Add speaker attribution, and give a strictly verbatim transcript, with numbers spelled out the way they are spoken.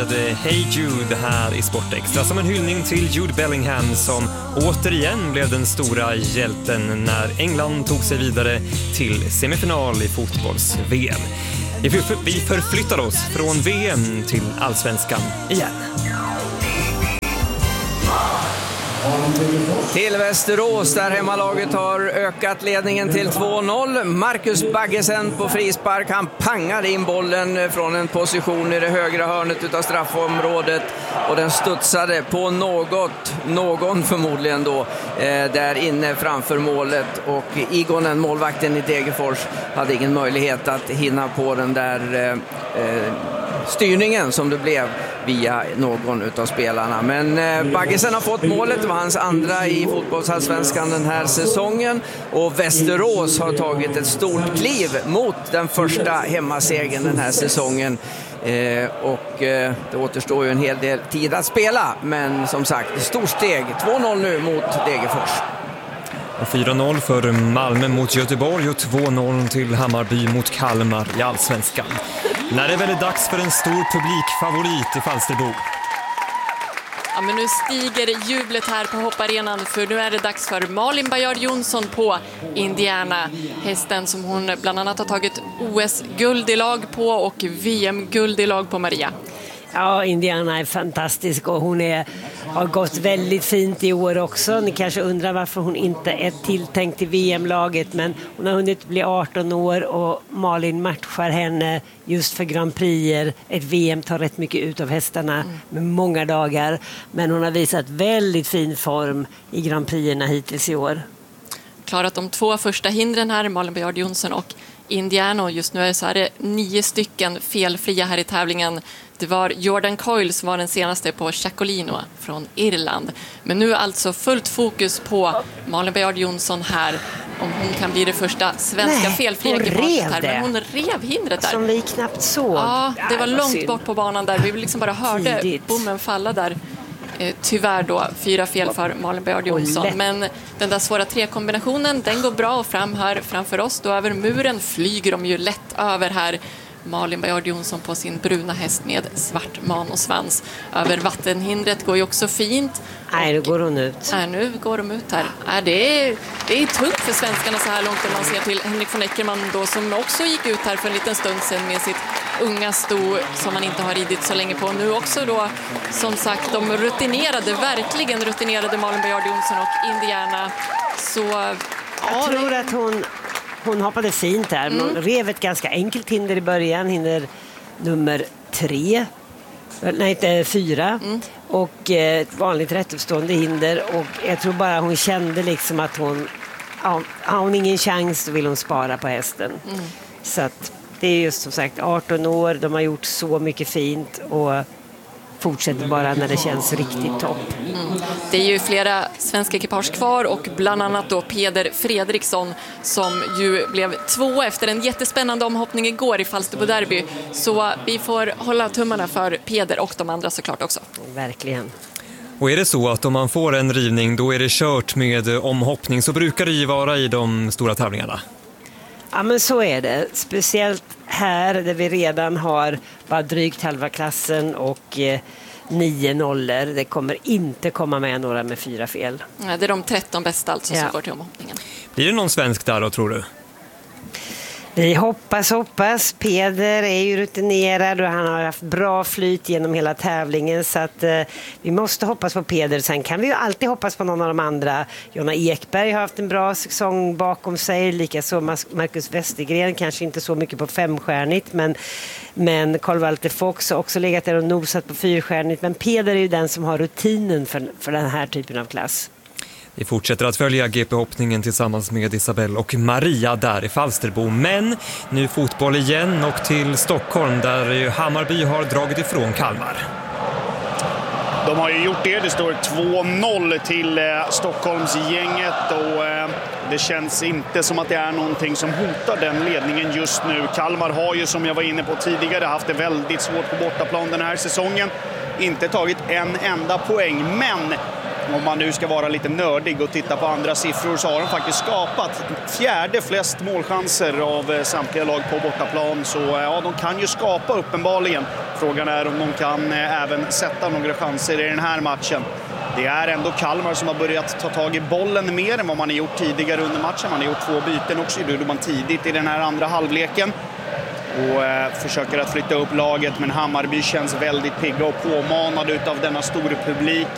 Speaker 1: med Hey Jude här i Sportextra som en hyllning till Jude Bellingham som återigen blev den stora hjälten när England tog sig vidare till semifinal i fotbolls-V M. Vi förflyttar oss från V M till Allsvenskan igen.
Speaker 2: Till Västerås där hemmalaget har ökat ledningen till två noll. Marcus Baggesen på frispark. Han pangade in bollen från en position i det högra hörnet av straffområdet och den studsade på något, någon förmodligen då, eh, där inne framför målet och Igonen, målvakten i Degerfors, hade ingen möjlighet att hinna på den där eh, eh, styrningen som det blev via någon utav spelarna. Men eh, Baggesen har fått målet, det var hans andra i fotbollsallsvenskan den här säsongen och Västerås har tagit ett stort kliv mot den första hemmasegern den här säsongen. Eh, och eh, det återstår ju en hel del tid att spela, men som sagt, stort steg, två noll nu mot Degerfors.
Speaker 1: Och fyra noll för Malmö mot Göteborg och två noll till Hammarby mot Kalmar i Allsvenskan. När det är väldigt dags för en stor publikfavorit i Falsterbo.
Speaker 3: Ja, men nu stiger jublet här på hopparenan, för nu är det dags för Malin Bajard Jonsson på Indiana. Hästen som hon bland annat har tagit O S-guld i lag på och V M-guld i lag på, Maria.
Speaker 4: Ja, Indiana är fantastisk och hon är, har gått väldigt fint i år också. Ni kanske undrar varför hon inte är tilltänkt i V M-laget, men hon har hunnit bli arton år och Malin matchar henne just för Grand Prix. Ett V M tar rätt mycket ut av hästarna med många dagar, men hon har visat väldigt fin form i Grand Prixerna hittills i år.
Speaker 3: Klarat de två första hindren här, Malin Bajard Jonsson och Indiana, och just nu är det så här, det nio stycken felfria här i tävlingen. Det var Jordan Coyle som var den senaste på Chacolino från Irland. Men nu alltså fullt fokus på Malin Bajard Jonsson här, om hon kan bli det första svenska
Speaker 4: Nej,
Speaker 3: felfria ekipaget här. Men hon rev hindret där.
Speaker 4: Som vi knappt såg.
Speaker 3: Ja, det var
Speaker 4: ja,
Speaker 3: långt
Speaker 4: synd.
Speaker 3: bort på banan där. Vi liksom bara hörde
Speaker 4: Tidigt.
Speaker 3: bommen falla där. Eh, tyvärr då fyra fel för Malin Bajard Jonsson. Men den där svåra tre-kombinationen, den går bra fram här framför oss. Då över muren flyger de ju lätt över här. Malin Bajard Jonsson på sin bruna häst med svart man och svans. Över vattenhindret går ju också fint.
Speaker 4: Nej, nu går hon ut.
Speaker 3: Nej, nu går de ut här. Nej, det, är, det är tungt för svenskarna så här långt, när man ser till Henrik von Eckermann då, som också gick ut här för en liten stund sedan med sitt unga sto som man inte har ridit så länge på. Nu också då, som sagt, de rutinerade, verkligen rutinerade Malin Bajard Jonsson och Indiana. Så
Speaker 4: Jag
Speaker 3: ja,
Speaker 4: tror
Speaker 3: det...
Speaker 4: att hon, hon hoppade fint här. Hon
Speaker 3: Mm.
Speaker 4: rev ett ganska enkelt hinder i början. Hinder nummer tre. Nej, inte fyra. Mm. Och eh, ett vanligt rättuppstående hinder. Och jag tror bara hon kände liksom att hon... Ja, har hon ingen chans så vill hon spara på hästen. Mm. Så att det är just som sagt arton år. De har gjort så mycket fint och fortsätter bara när det känns riktigt topp.
Speaker 3: Mm. Det är ju flera svenska ekipage kvar och bland annat då Peder Fredriksson som ju blev två efter en jättespännande omhoppning igår i Falsterbo derby. Så vi får hålla tummarna för Peder och de andra såklart också.
Speaker 4: Verkligen.
Speaker 1: Och är det så att om man får en rivning då är det kört med omhoppning, så brukar det ju vara i de stora tävlingarna.
Speaker 4: Ja, men så är det. Speciellt här där vi redan har bara drygt halva klassen och eh, nio nollor. Det kommer inte komma med några med fyra fel.
Speaker 3: Ja, det är de tretton bästa alltså
Speaker 4: Ja.
Speaker 3: som går till omhoppningen.
Speaker 1: Blir det någon svensk där då, tror du?
Speaker 4: Vi hoppas, hoppas. Peder är ju rutinerad och han har haft bra flyt genom hela tävlingen, så att eh, vi måste hoppas på Peder. Sen kan vi ju alltid hoppas på någon av de andra. Jonna Ekberg har haft en bra säsong bakom sig, likaså Marcus Westergren, kanske inte så mycket på femstjärnigt, men, men Carl Walter Fox har också legat där och nosat på fyrstjärnigt, men Peder är ju den som har rutinen för, för den här typen av klass.
Speaker 1: Vi fortsätter att följa G P-hoppningen tillsammans med Isabelle och Maria där i Falsterbo. Men nu fotboll igen och till Stockholm där Hammarby har dragit ifrån Kalmar.
Speaker 5: De har ju gjort det. Det står två noll till eh, Stockholmsgänget och eh, det känns inte som att det är någonting som hotar den ledningen just nu. Kalmar har ju, som jag var inne på tidigare, haft det väldigt svårt på bortaplan den här säsongen. Inte tagit en enda poäng, men om man nu ska vara lite nördig och titta på andra siffror, så har de faktiskt skapat fjärde flest målchanser av samtliga lag på bortaplan. Så ja, de kan ju skapa uppenbarligen. Frågan är om de kan även sätta några chanser i den här matchen. Det är ändå Kalmar som har börjat ta tag i bollen mer än vad man har gjort tidigare under matchen. Man har gjort två byten också, det gjorde man tidigt i den här andra halvleken. Och eh, försöker att flytta upp laget, men Hammarby känns väldigt pigga och påmanade utav denna stora publik.